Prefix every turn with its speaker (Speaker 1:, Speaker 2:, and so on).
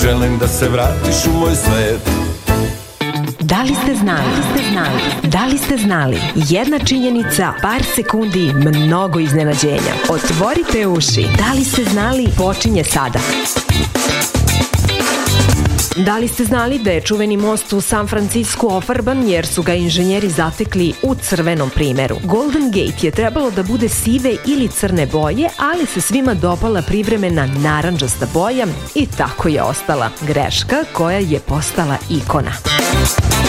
Speaker 1: Želim da se vratiš u moj svet.
Speaker 2: Da li ste znali? Da li ste znali? Jedna činjenica, par sekundi, mnogo iznenađenja. Otvorite uši. Da li ste znali? Počinje sada. Da li ste znali da je čuveni most u San Francisku ofarban jer su ga inženjeri zatekli u crvenom primeru? Golden Gate je trebalo da bude sive ili crne boje, ali se svima dopala privremena narandžasta boja i tako je ostala greška koja je postala ikona.